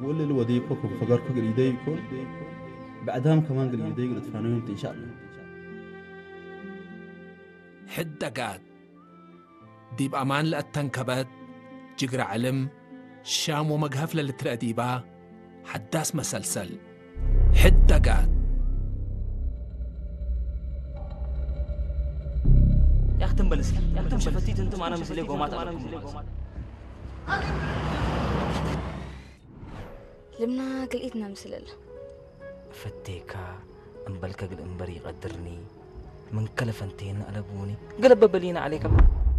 واللي الوديكو فقرك قل يديكو بعدهم كمان قل يديكو تفانيهم إن شاء الله. حدة قاد ديب أمان لأتنكبت جقر علم شام ومقهف للترأديبا حداس مسلسل حدة قاد. يا أختم بلسك يا أختم شفتيت أنتم أنا مثلي قومات لمنا قلقتنا مثل الله فتيكا أمبلك قل أمبري قدرني من كلفنتين قلبوني قلب بلينا عليك